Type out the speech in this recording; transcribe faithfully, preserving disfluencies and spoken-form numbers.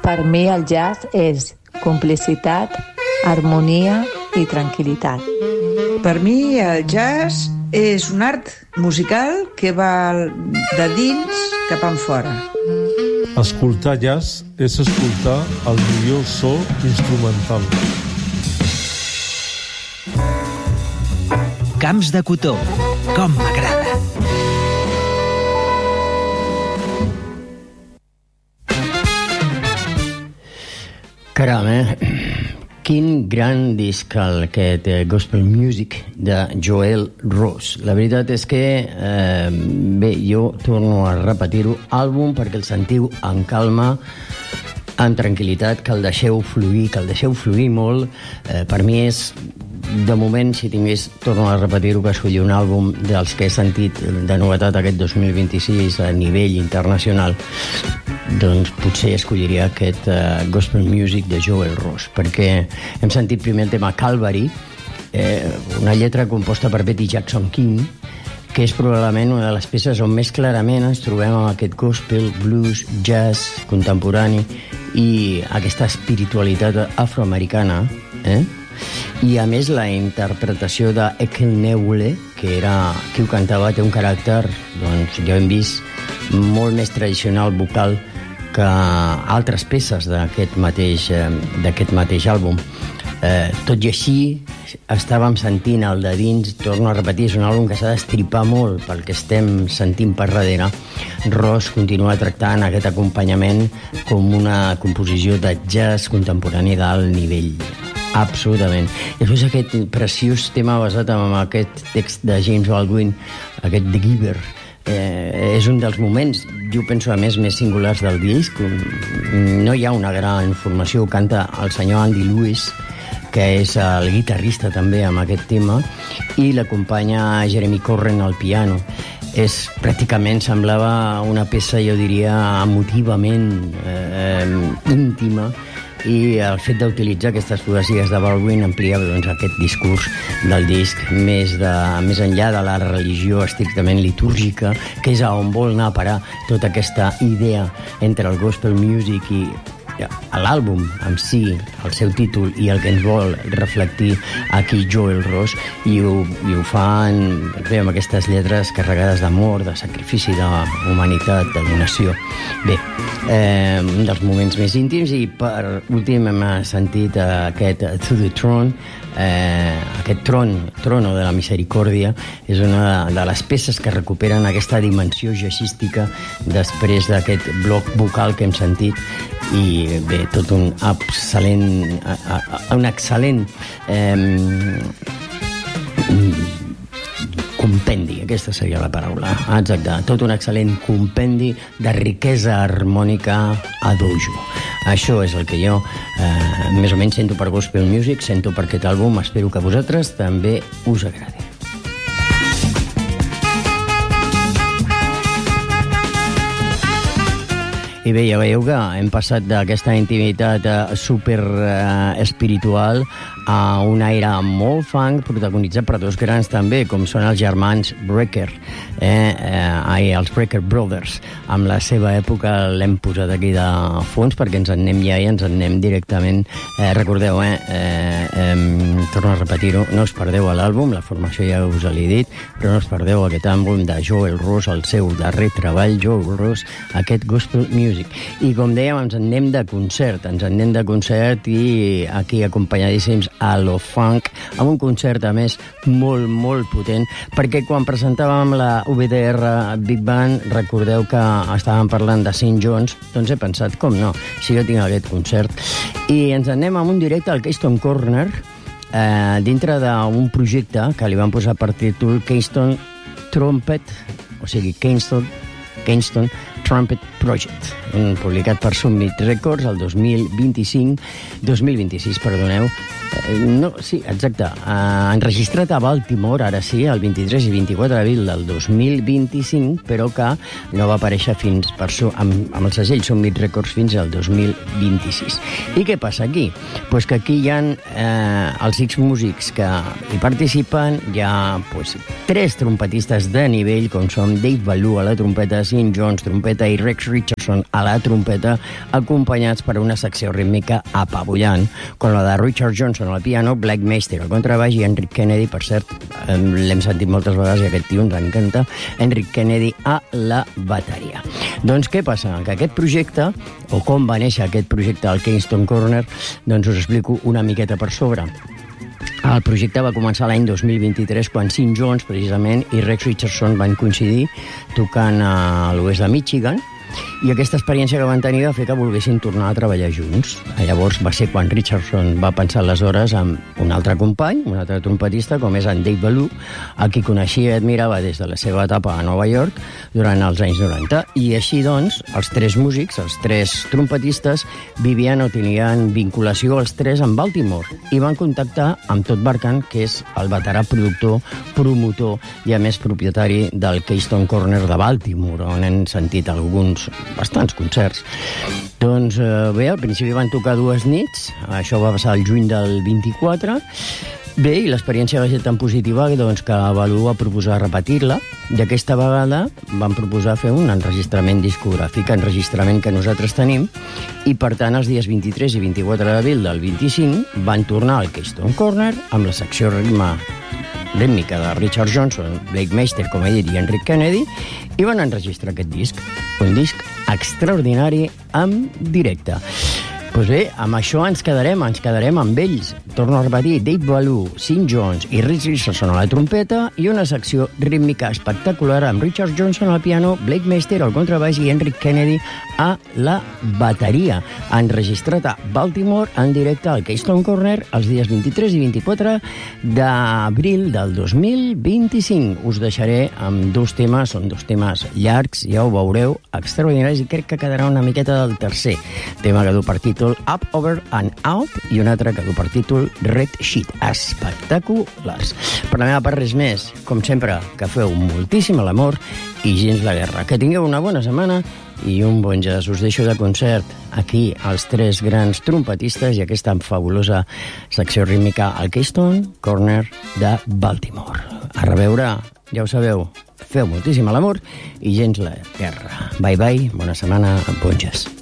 Per mi el jazz és complicitat, harmonia i tranquil·litat. Per mi el jazz és un art musical que va de dins cap enfora. Escoltar jazz és escoltar el millor so instrumental. Camps de cotó, com m'agrada. Caram, eh? Quin gran disc aquest eh, Gospel Music de Joel Ross. La veritat és que, eh, bé, jo torno a repetir-ho, àlbum perquè el sentiu en calma, amb tranquil·litat, que el deixeu fluir, que el deixeu fluir molt. Eh, per mi és, de moment, si tingués, torno a repetir-ho, que escollir un àlbum dels que he sentit de novetat aquest dos mil vint-i-sis a nivell internacional, doncs potser escolliria aquest uh, Gospel Music de Joel Ross, perquè hem sentit primer el tema Calvary, eh, una lletra composta per Betty Jackson King, que és probablement una de les peces on més clarament ens trobem amb aquest gospel, blues, jazz contemporani i aquesta espiritualitat afroamericana, eh? I a més la interpretació d'Ekel Neule, que era qui ho cantava, té un caràcter, doncs ja hem vist, molt més tradicional vocal que altres peces d'aquest mateix, eh, d'aquest mateix àlbum. Eh, tot i així, estàvem sentint el de dins, torno a repetir, és un àlbum que s'ha d'estripar molt pel que estem sentint per darrere. Ross continua tractant aquest acompanyament com una composició de jazz contemporani d'alt nivell. Absolutament. I després aquest preciós tema basat en aquest text de James Baldwin, aquest The Giver, eh, és un dels moments, jo penso a més, més singulars del disc. No hi ha una gran formació, canta el senyor Andy Lewis, que és el guitarrista també amb aquest tema, i l'acompanya Jeremy Corren al piano. És pràcticament, semblava una peça, jo diria, emotivament eh, íntima, i el fet d'utilitzar aquestes poesies de Baldwin amplia, doncs, aquest discurs del disc més, de, més enllà de la religió estrictament litúrgica, que és a on vol anar a parar tota aquesta idea entre el gospel music i l'àlbum en si, el seu títol i el que ens vol reflectir aquí Joel Ross, i ho, i ho fan bé, amb aquestes lletres carregades d'amor, de sacrifici, d'humanitat, de donació. Bé, eh, un dels moments més íntims. I per últim hem sentit aquest To the Throne, eh, aquest tron, trono de la misericòrdia. És una de les peces que recuperen aquesta dimensió jazzística després d'aquest bloc vocal que hem sentit. I bé, tot un excel·lent un excel·lent eh, compendi, aquesta seria la paraula exacta, tot un excel·lent compendi de riquesa harmònica a dojo. Això és el que jo eh, més o menys sento per Gospel Music, sento per aquest àlbum. Espero que a vosaltres també us agradi. I bé, ja veieu que hem passat d'aquesta intimitat eh, super eh, espiritual a un aire molt funk, protagonitzat per dos grans també, com són els germans Brecker, eh, eh, ai, els Brecker Brothers. Amb la seva època l'hem posat aquí de fons perquè ens en anem ja i ens en anem directament. Eh, recordeu, eh, eh, eh, torno a repetir-ho, no us perdeu a l'àlbum, la formació ja us l'he dit, però no us perdeu aquest àlbum de Joel Ross, el seu darrer treball, Joel Ross, aquest Gospel Music. I com dèiem, ens en anem de concert, ens en anem de concert i aquí acompanyadíssims a lo funk, amb un concert a més molt, molt potent, perquè quan presentàvem la V D R Big Band, recordeu que estàvem parlant de Saint John's, doncs he pensat, com no, si jo tinc aquest concert. I ens anem amb un directe al Keystone Corner, eh, dintre d'un projecte que li van posar per títol Keystone Trumpet, o sigui, Keystone, Keystone Trumpet Project, un publicat per Summit Records el dos mil vint-i-cinc, dos mil vint-i-sis, perdoneu. No, sí, exacte. Uh, enregistrat a Baltimore, ara sí, el vint-i-tres i vint-i-quatre d'abril del dos mil vint-i-cinc, però que no va aparèixer fins per su, amb, amb el segell Summit Records fins al dos mil vint-i-sis. I què passa aquí? Pues que aquí hi ha eh, els X músics que hi participen, hi ha pues, tres trompetistes de nivell, com són Dave Ballou a la trompeta, Saint John's trompeta i Rex Richardson a la trompeta, acompanyats per una secció rítmica apabullant, com la de Richard Johnson al piano, Blake Meister al contrabaix i Enric Kennedy, per cert, l'hem sentit moltes vegades i aquest tio ens encanta, Enric Kennedy a la bateria. Doncs què passa? Que aquest projecte, o com va néixer aquest projecte al Kingston Corner, doncs us explico una miqueta per sobre. El projecte va començar l'any dos mil vint-i-tres quan Sim Jones, precisament, i Rex Richardson van coincidir tocant a l'oest de Michigan, i aquesta experiència que van tenir va fer que volguessin tornar a treballar junts. Llavors va ser quan Richardson va pensar aleshores en un altre company, un altre trompetista, com és en Dave Ballou, a qui coneixia i admirava des de la seva etapa a Nova York durant els anys noranta. I així, doncs, els tres músics, els tres trompetistes, vivien o tenien vinculació els tres amb Baltimore i van contactar amb Todd Barkan, que és el veterà productor, promotor i, a més, propietari del Keystone Corner de Baltimore, on hem sentit alguns bastants concerts. Doncs eh, bé, al principi van tocar dues nits, això va passar el juny del vint-i-quatre. Bé, i l'experiència va ser tan positiva doncs, que Ballou va proposar repetir-la, i aquesta vegada van proposar fer un enregistrament discogràfic, enregistrament que nosaltres tenim, i per tant els dies vint-i-tres i vint-i-quatre d'abril del vint-i-cinc van tornar al Keystone Corner amb la secció ritme rítmica de Richard Johnson, Blake Meister, com he dit, i Enric Kennedy, i van enregistrar aquest disc, un disc extraordinari en directe. Doncs bé, amb això ens quedarem, ens quedarem amb ells. Torno a repetir, Dave Ballou, Sim Jones i Rich Richardson a la trompeta i una secció rítmica espectacular amb Richard Johnson al piano, Blake Meister al contrabaix i Enric Kennedy a la bateria. Enregistrat a Baltimore en directe al Keystone Corner els dies vint-i-tres i vint-i-quatre d'abril del dos mil vint-i-cinc. Us deixaré amb dos temes, són dos temes llargs, ja ho veureu, extraordinaris, i crec que quedarà una miqueta del tercer tema que du per títol Up, Over and Out i un altre que du per títol Red Sheet. Espectaculars. Per la meva part res més. Com sempre, que feu moltíssim l'amor i gens la guerra. Que tingueu una bona setmana i un bon jazz. Us deixo de concert aquí els tres grans trompetistes i aquesta fabulosa secció rítmica al Keystone Corner de Baltimore. A reveure, ja ho sabeu, feu moltíssim l'amor i gens la guerra. Bye bye, bona setmana, bon jazz.